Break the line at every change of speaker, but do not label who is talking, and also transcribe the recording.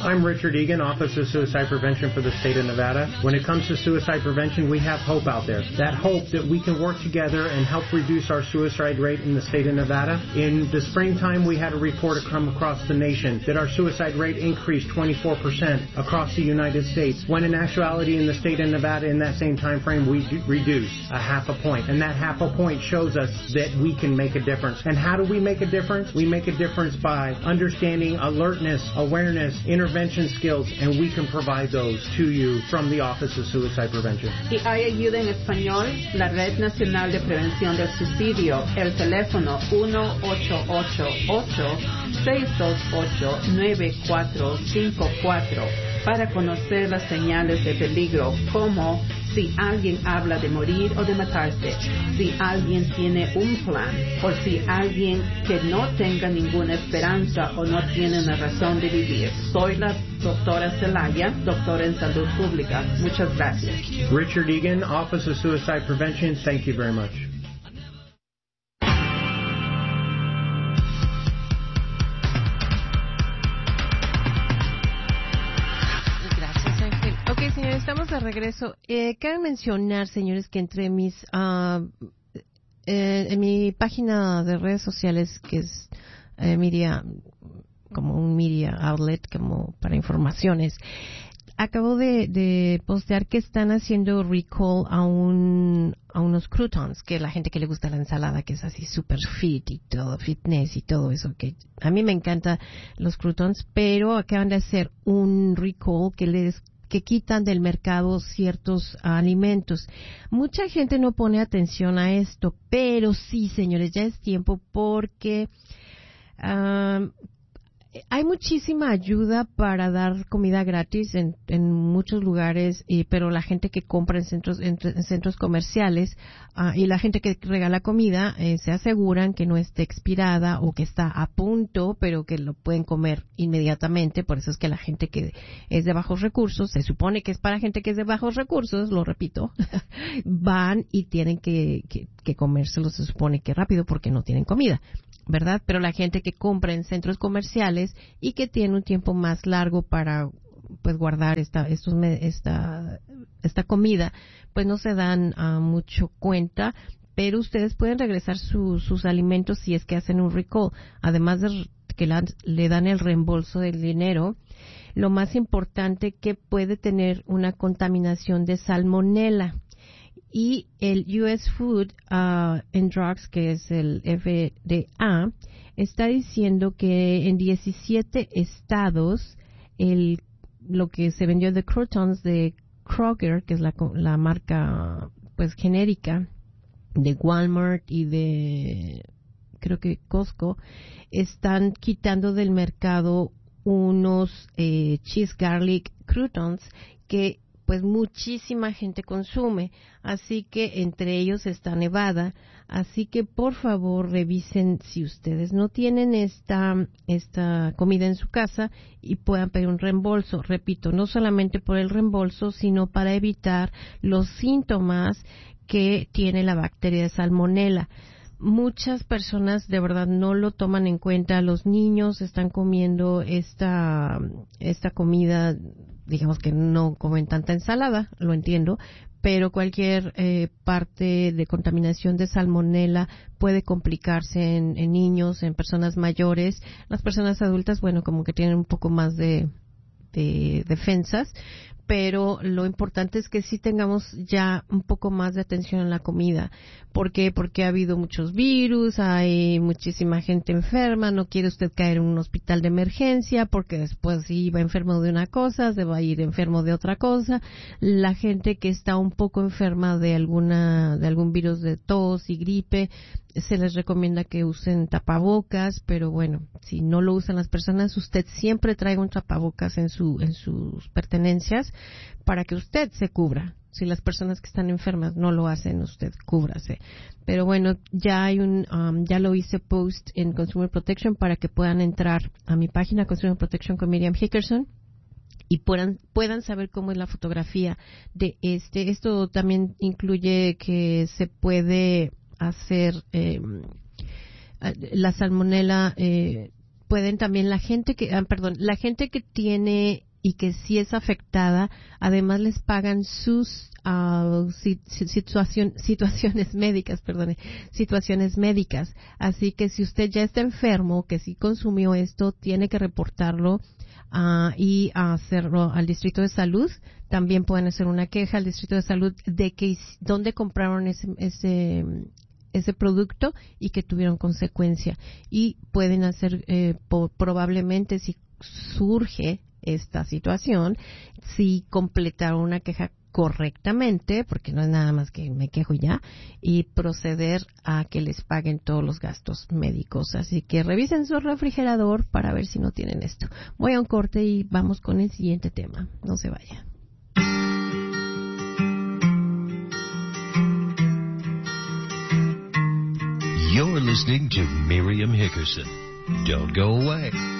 I'm Richard Egan, Office of Suicide Prevention for the state of Nevada. When it comes to suicide prevention, we have hope out there. That hope that we can work together and help reduce our suicide rate in the state of Nevada. In the springtime, we had a report come across the nation that our suicide rate increased 24% across the United States, when in actuality in the state of Nevada in that same time frame, we reduced a half a point. And that half a point shows us that we can make a difference. And how do we make a difference? We make a difference by understanding alertness, awareness, intervention skills, and we can provide those to you from the Office of Suicide Prevention.
Y hay ayuda en español, la Red Nacional de Prevención del Suicidio, el teléfono 1-888-628-9454 para conocer las señales de peligro, como si alguien habla de morir o de matarse, si alguien tiene un plan, o si alguien que no tenga ninguna esperanza o no tiene una razón de vivir. Soy la doctora Celaya, doctora en salud pública. Muchas gracias.
Richard Egan, Office of Suicide Prevention, thank you very much.
Estamos de regreso. Cabe mencionar, señores, que entre mis en mi página de redes sociales, que es media, como un media outlet, como para informaciones, acabo de postear que están haciendo recall a unos croutons, que la gente que le gusta la ensalada, que es así super fit y todo, fitness y todo eso, que a mí me encanta los croutons, pero acaban de hacer un recall que quitan del mercado ciertos alimentos. Mucha gente no pone atención a esto, pero sí, señores, ya es tiempo, porque hay muchísima ayuda para dar comida gratis en muchos lugares, pero la gente que compra en centros comerciales y la gente que regala comida se aseguran que no esté expirada o que está a punto, pero que lo pueden comer inmediatamente. Por eso es que la gente que es de bajos recursos, se supone que es para gente que es de bajos recursos, lo repito, van y tienen que comérselo, se supone que rápido, porque no tienen comida, ¿verdad? Pero la gente que compra en centros comerciales y que tiene un tiempo más largo para pues guardar esta comida, pues no se dan mucho cuenta, pero ustedes pueden regresar sus alimentos si es que hacen un recall. Además de que le dan el reembolso del dinero, lo más importante, que puede tener una contaminación de salmonela. Y el US Food and Drugs, que es el FDA, está diciendo que en 17 estados lo que se vendió de croutons de Kroger, que es la marca pues genérica de Walmart y de creo que Costco, están quitando del mercado unos cheese garlic croutons que pues muchísima gente consume, así que entre ellos está Nevada, así que por favor revisen si ustedes no tienen esta comida en su casa y puedan pedir un reembolso. Repito, no solamente por el reembolso, sino para evitar los síntomas que tiene la bacteria de salmonela. Muchas personas de verdad no lo toman en cuenta. Los niños están comiendo esta comida, digamos que no comen tanta ensalada, lo entiendo, pero cualquier parte de contaminación de salmonela puede complicarse en niños, en personas mayores. Las personas adultas, bueno, como que tienen un poco más de defensas, pero lo importante es que sí tengamos ya un poco más de atención en la comida. ¿Por qué? Porque ha habido muchos virus, hay muchísima gente enferma, no quiere usted caer en un hospital de emergencia, porque después si va enfermo de una cosa, se va a ir enfermo de otra cosa. La gente que está un poco enferma de algún virus de tos y gripe, se les recomienda que usen tapabocas, pero bueno, si no lo usan las personas, usted siempre traiga un tapabocas en sus pertenencias para que usted se cubra. Si las personas que están enfermas no lo hacen, usted cúbrase. Pero bueno, ya hay ya lo hice post en Consumer Protection para que puedan entrar a mi página Consumer Protection con Miriam Hickerson y puedan saber cómo es la fotografía de Esto también incluye que se puede hacer la salmonela pueden también la gente que tiene y que sí es afectada, además les pagan sus situaciones médicas. Así que si usted ya está enfermo, que sí consumió esto, tiene que reportarlo y hacerlo al Distrito de Salud. También pueden hacer una queja al Distrito de Salud de que dónde compraron ese producto y que tuvieron consecuencia. Y pueden hacer, probablemente si surge esta situación, si completaron una queja correctamente, porque no es nada más que me quejo ya, y proceder a que les paguen todos los gastos médicos. Así que revisen su refrigerador para ver si no tienen esto. Voy a un corte y vamos con el siguiente tema. No se vaya.
You're listening to Miriam Hickerson. Don't go away.